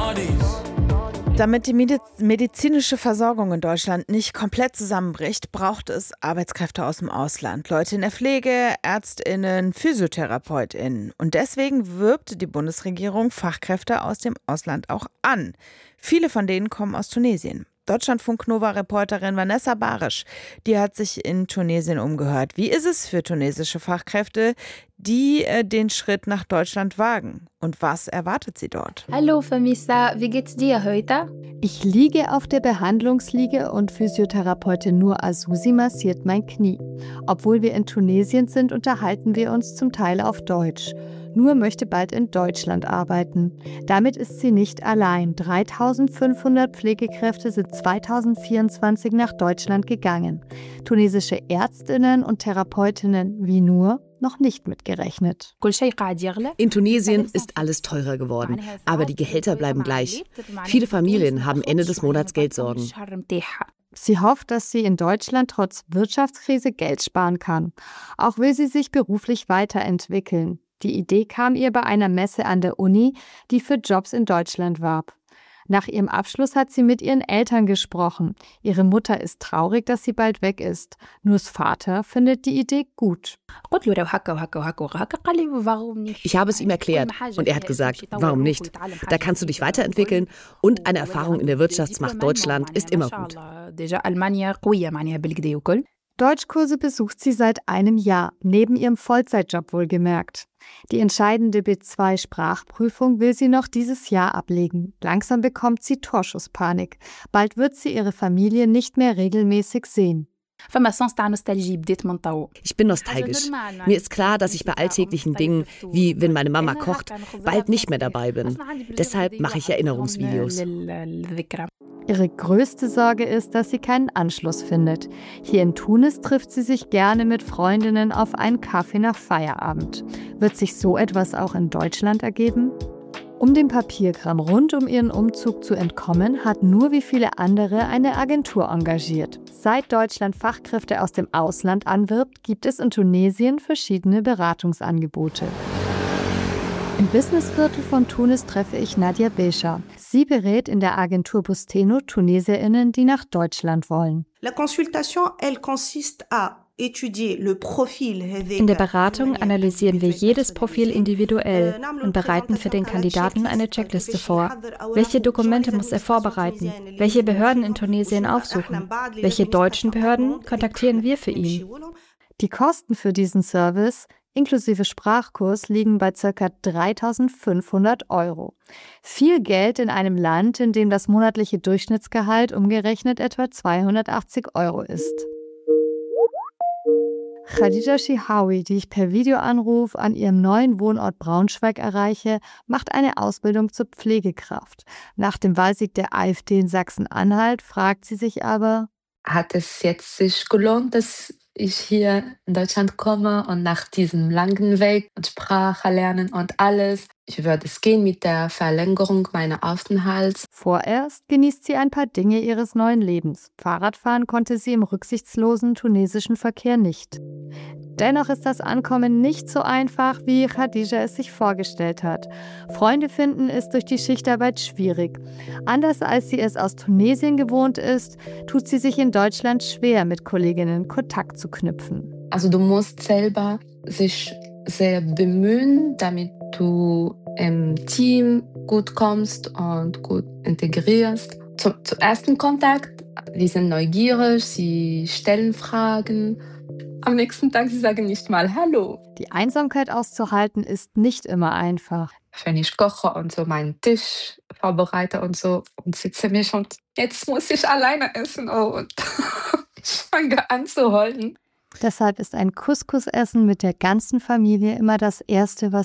Damit die medizinische Versorgung in Deutschland nicht komplett zusammenbricht, braucht es Arbeitskräfte aus dem Ausland. Leute in der Pflege, ÄrztInnen, PhysiotherapeutInnen. Und deswegen wirbt die Bundesregierung Fachkräfte aus dem Ausland auch an. Viele von denen kommen aus Tunesien. Deutschlandfunk-Nova-Reporterin Vanessa Barisch, die hat sich in Tunesien umgehört. Wie ist es für tunesische Fachkräfte, die den Schritt nach Deutschland wagen? Und was erwartet sie dort? Hallo Vanessa, wie geht's dir heute? Ich liege auf der Behandlungsliege und Physiotherapeutin Nur Azusi massiert mein Knie. Obwohl wir in Tunesien sind, unterhalten wir uns zum Teil auf Deutsch. Nur möchte bald in Deutschland arbeiten. Damit ist sie nicht allein. 3.500 Pflegekräfte sind 2024 nach Deutschland gegangen. Tunesische Ärztinnen und Therapeutinnen wie Nur noch nicht mitgerechnet. In Tunesien ist alles teurer geworden, aber die Gehälter bleiben gleich. Viele Familien haben Ende des Monats Geldsorgen. Sie hofft, dass sie in Deutschland trotz Wirtschaftskrise Geld sparen kann. Auch will sie sich beruflich weiterentwickeln. Die Idee kam ihr bei einer Messe an der Uni, die für Jobs in Deutschland warb. Nach ihrem Abschluss hat sie mit ihren Eltern gesprochen. Ihre Mutter ist traurig, dass sie bald weg ist. Nurs Vater findet die Idee gut. Ich habe es ihm erklärt und er hat gesagt, warum nicht? Da kannst du dich weiterentwickeln und eine Erfahrung in der Wirtschaftsmacht Deutschland ist immer gut. Deutschkurse besucht sie seit einem Jahr, neben ihrem Vollzeitjob wohlgemerkt. Die entscheidende B2-Sprachprüfung will sie noch dieses Jahr ablegen. Langsam bekommt sie Torschusspanik. Bald wird sie ihre Familie nicht mehr regelmäßig sehen. Ich bin nostalgisch. Mir ist klar, dass ich bei alltäglichen Dingen, wie wenn meine Mama kocht, bald nicht mehr dabei bin. Deshalb mache ich Erinnerungsvideos. Ihre größte Sorge ist, dass sie keinen Anschluss findet. Hier in Tunis trifft sie sich gerne mit Freundinnen auf einen Kaffee nach Feierabend. Wird sich so etwas auch in Deutschland ergeben? Um dem Papierkram rund um ihren Umzug zu entkommen, hat Nur wie viele andere eine Agentur engagiert. Seit Deutschland Fachkräfte aus dem Ausland anwirbt, gibt es in Tunesien verschiedene Beratungsangebote. Im Businessviertel von Tunis treffe ich Nadia Besha. Sie berät in der Agentur Busteno TunesierInnen, die nach Deutschland wollen. In der Beratung analysieren wir jedes Profil individuell und bereiten für den Kandidaten eine Checkliste vor. Welche Dokumente muss er vorbereiten? Welche Behörden in Tunesien aufsuchen? Welche deutschen Behörden kontaktieren wir für ihn? Die Kosten für diesen Service inklusive Sprachkurs liegen bei ca. 3.500 €. Viel Geld in einem Land, in dem das monatliche Durchschnittsgehalt umgerechnet etwa 280 € ist. Khadija Shihawi, die ich per Videoanruf an ihrem neuen Wohnort Braunschweig erreiche, macht eine Ausbildung zur Pflegekraft. Nach dem Wahlsieg der AfD in Sachsen-Anhalt fragt sie sich aber: Hat es jetzt sich gelohnt, dass ich hier in Deutschland komme und nach diesem langen Weg und Sprache lernen und alles, ich würde es gehen mit der Verlängerung meines Aufenthalts. Vorerst genießt sie ein paar Dinge ihres neuen Lebens. Fahrradfahren konnte sie im rücksichtslosen tunesischen Verkehr nicht. Dennoch ist das Ankommen nicht so einfach, wie Khadija es sich vorgestellt hat. Freunde finden ist durch die Schichtarbeit schwierig. Anders als sie es aus Tunesien gewohnt ist, tut sie sich in Deutschland schwer, mit Kolleginnen Kontakt zu knüpfen. Also du musst selber sich sehr bemühen, damit du im Team gut kommst und gut integrierst. Zum ersten Kontakt, die sind neugierig, sie stellen Fragen. Am nächsten Tag, sie sagen nicht mal Hallo. Die Einsamkeit auszuhalten ist nicht immer einfach. Wenn ich koche und so meinen Tisch vorbereite und so und sitze mich und jetzt muss ich alleine essen und ich fange an zu heulen. Deshalb ist ein Couscous-Essen mit der ganzen Familie immer das Erste, was